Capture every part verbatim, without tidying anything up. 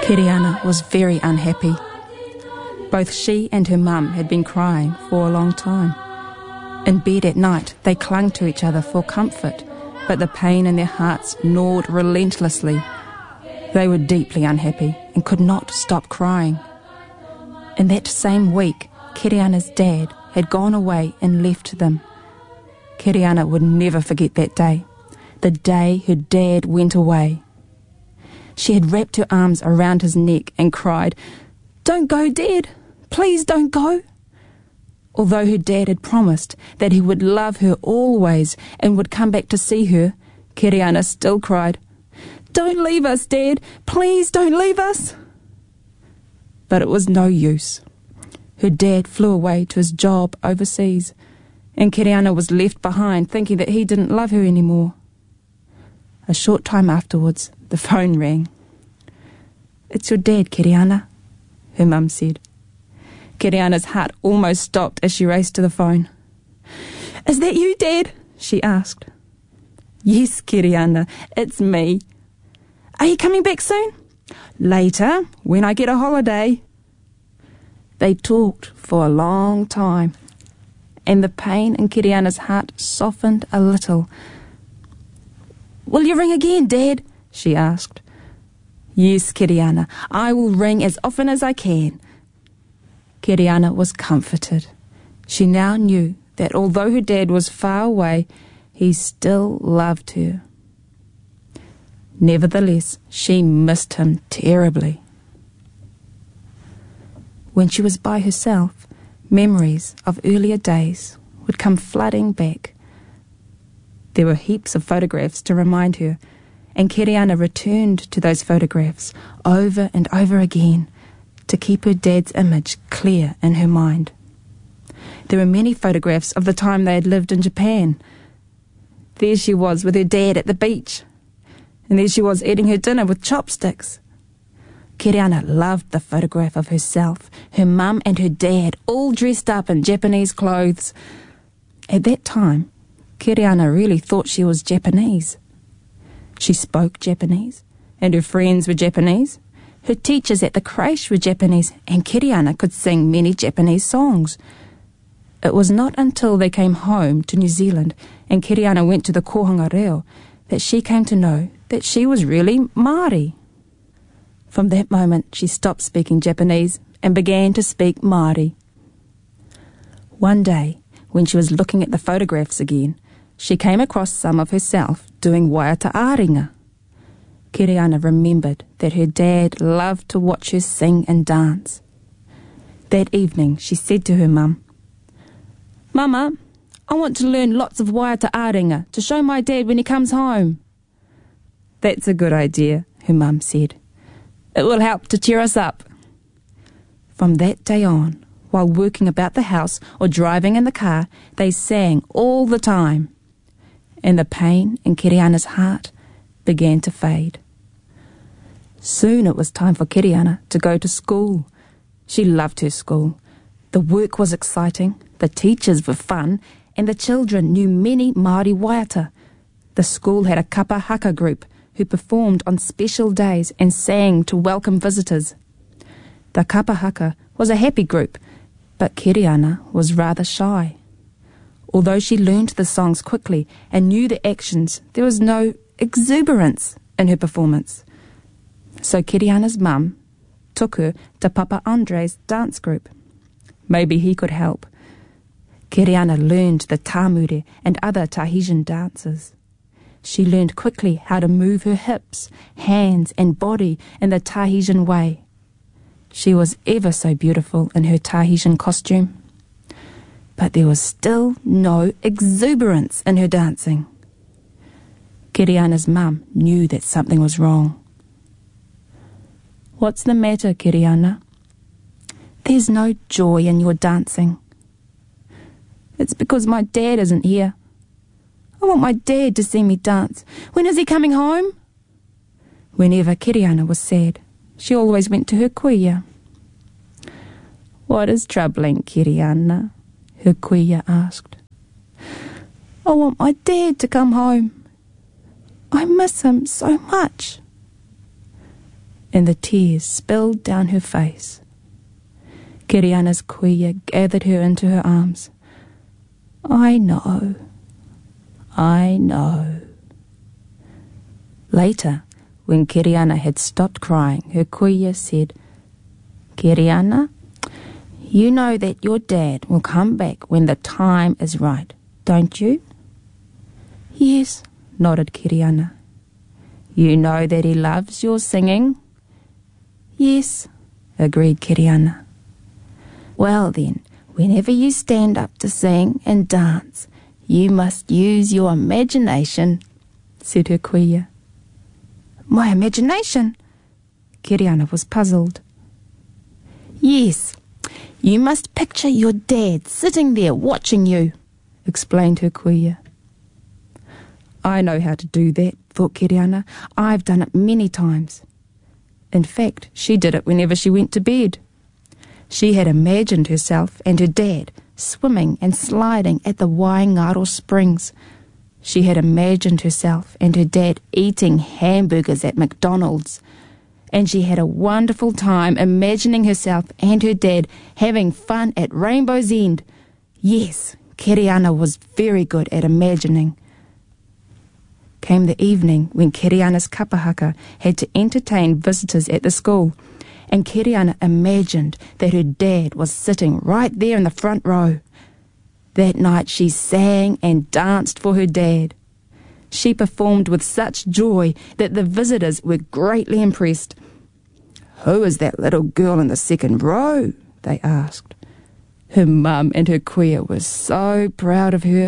Kiriana was very unhappy. Both she and her mum had been crying for a long time. In bed at night, they clung to each other for comfort, but the pain in their hearts gnawed relentlessly. They were deeply unhappy and could not stop crying. In that same week, Kiriana's dad had gone away and left them. Kiriana would never forget that day, the day her dad went away. She had wrapped her arms around his neck and cried, "Don't go, Dad! Please don't go!" Although her dad had promised that he would love her always and would come back to see her, Kiriana still cried, "Don't leave us, Dad! Please don't leave us!" But it was no use. Her dad flew away to his job overseas, and Kiriana was left behind thinking that he didn't love her anymore. A short time afterwards, the phone rang. "It's your dad, Kiriana," her mum said. Kiriana's heart almost stopped as she raced to the phone. "Is that you, Dad?" she asked. "Yes, Kiriana, it's me." "Are you coming back soon?" "Later, when I get a holiday." They talked for a long time, and the pain in Kiriana's heart softened a little. "Will you ring again, Dad?" she asked. "Yes, Kiriana, I will ring as often as I can." Kiriana was comforted. She now knew that although her dad was far away, he still loved her. Nevertheless, she missed him terribly. When she was by herself, memories of earlier days would come flooding back. There were heaps of photographs to remind her, and Kiriana returned to those photographs over and over again to keep her dad's image clear in her mind. There were many photographs of the time they had lived in Japan. There she was with her dad at the beach, and there she was eating her dinner with chopsticks. Kiriana loved the photograph of herself, her mum and her dad all dressed up in Japanese clothes. At that time, Kiriana really thought she was Japanese. She spoke Japanese, and her friends were Japanese. Her teachers at the creche were Japanese, and Kiriana could sing many Japanese songs. It was not until they came home to New Zealand and Kiriana went to the Kohanga Reo that she came to know that she was really Māori. From that moment, she stopped speaking Japanese and began to speak Māori. One day, when she was looking at the photographs again, she came across some of herself doing waiata āringa. Kiriana remembered that her dad loved to watch her sing and dance. That evening, she said to her mum, "Mama, I want to learn lots of waiata āringa to show my dad when he comes home." "That's a good idea," her mum said. "It will help to cheer us up." From that day on, while working about the house or driving in the car, they sang all the time, and the pain in Kiriana's heart began to fade. Soon it was time for Kiriana to go to school. She loved her school. The work was exciting, the teachers were fun, and the children knew many Māori waiata. The school had a kapa haka group who performed on special days and sang to welcome visitors. The kapa haka was a happy group, but Kiriana was rather shy. Although she learned the songs quickly and knew the actions, there was no exuberance in her performance. So Kiriana's mum took her to Papa Andre's dance group. Maybe he could help. Kiriana learned the tāmure and other Tahitian dances. She learned quickly how to move her hips, hands and body in the Tahitian way. She was ever so beautiful in her Tahitian costume. But there was still no exuberance in her dancing. Kiriana's mum knew that something was wrong. "What's the matter, Kiriana?" "There's no joy in your dancing." "It's because my dad isn't here. I want my dad to see me dance. When is he coming home?" Whenever Kiriana was sad, she always went to her kuia. "What is troubling Kiriana?" her kuia asked. "I want my dad to come home. I miss him so much." and the tears spilled down her face. Kiriana's kuia gathered her into her arms. I know, I know. Later, when Kiriana had stopped crying, her kuia said, Kiriana, you know that your dad will come back when the time is right, don't you? Yes, nodded Kiriana. You know that he loves your singing? Yes, agreed Kiriana. Well then, whenever you stand up to sing and dance, you must use your imagination, said her kuia. My imagination? Kiriana was puzzled. Yes, you must picture your dad sitting there watching you, explained her kuia. I know how to do that, thought Kiriana. I've done it many times. In fact, she did it whenever she went to bed. She had imagined herself and her dad swimming and sliding at the Waingaro Springs. She had imagined herself and her dad eating hamburgers at McDonald's. And she had a wonderful time imagining herself and her dad having fun at Rainbow's End. Yes, Kiriana was very good at imagining. Came the evening when Kiriana's kapahaka had to entertain visitors at the school, and Kiriana imagined that her dad was sitting right there in the front row. That night she sang and danced for her dad. She performed with such joy that the visitors were greatly impressed. Who is that little girl in the second row? They asked. Her mum and her kuia were so proud of her.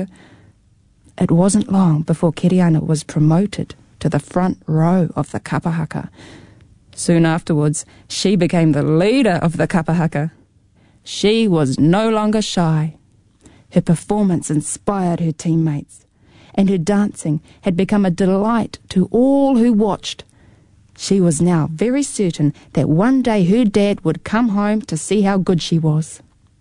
It wasn't long before Kiriana was promoted to the front row of the kapahaka. Soon afterwards, she became the leader of the kapahaka. She was no longer shy. Her performance inspired her teammates, and her dancing had become a delight to all who watched. She was now very certain that one day her dad would come home to see how good she was.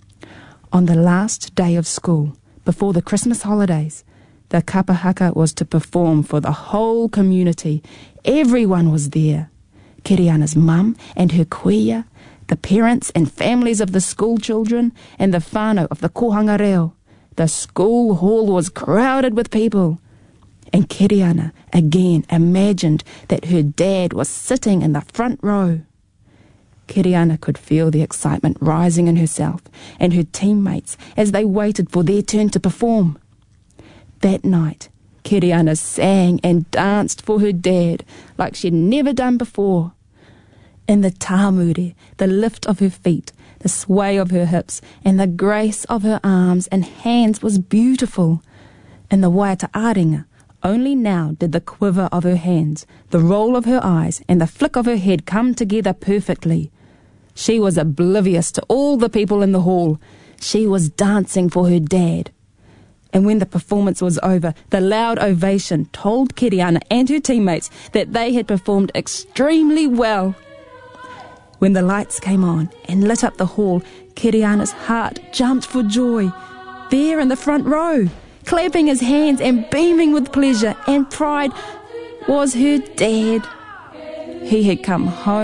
On the last day of school, before the Christmas holidays, the kapahaka was to perform for the whole community. Everyone was there. Kiriana's mum and her kuia, the parents and families of the school children, and the whānau of the kohanga reo. The school hall was crowded with people. And Kiriana again imagined that her dad was sitting in the front row. Kiriana could feel the excitement rising in herself and her teammates as they waited for their turn to perform. That night, Kiriana sang and danced for her dad like she'd never done before. In the tāmure, the lift of her feet, the sway of her hips, and the grace of her arms and hands was beautiful. In the waiata aringa, only now did the quiver of her hands, the roll of her eyes, and the flick of her head come together perfectly. She was oblivious to all the people in the hall. She was dancing for her dad. And when the performance was over, the loud ovation told Kiriana and her teammates that they had performed extremely well. When the lights came on and lit up the hall, Kiriana's heart jumped for joy. There in the front row, clapping his hands and beaming with pleasure and pride, was her dad. He had come home